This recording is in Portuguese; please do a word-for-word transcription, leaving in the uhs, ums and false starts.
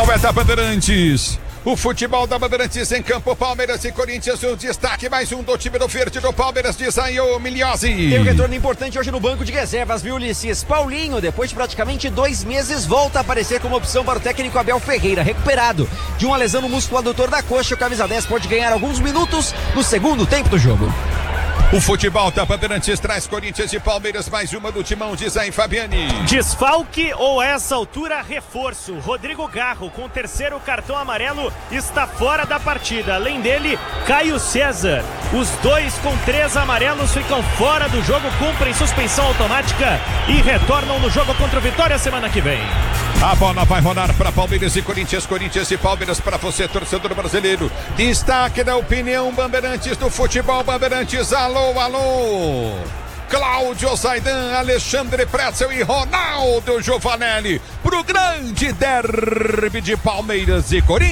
futebol é da Bandeirantes. O futebol da Bandeirantes em campo, Palmeiras e Corinthians, o destaque mais um do time do verde do Palmeiras, diz aí o Milhose. Tem um retorno importante hoje no banco de reservas, viu, Ulisses? Paulinho, depois de praticamente dois meses, volta a aparecer como opção para o técnico Abel Ferreira, recuperado de uma lesão no músculo adutor da coxa. O camisa dez pode ganhar alguns minutos no segundo tempo do jogo. O futebol da Bandeirantes traz Corinthians e Palmeiras, mais uma do timão, diz aí Fabiane. Desfalque ou a essa altura reforço. Rodrigo Garro, com o terceiro cartão amarelo, está fora da partida. Além dele, Caio César. Os dois com três amarelos ficam fora do jogo, cumprem suspensão automática e retornam no jogo contra o Vitória semana que vem. A bola vai rolar para Palmeiras e Corinthians, Corinthians e Palmeiras para você, torcedor brasileiro. Destaque da opinião Bandeirantes do futebol Bandeirantes. Alô, alô. Cláudio Zaidan, Alexandre Pretzel e Ronaldo Giovanelli pro grande derby de Palmeiras e Corinthians.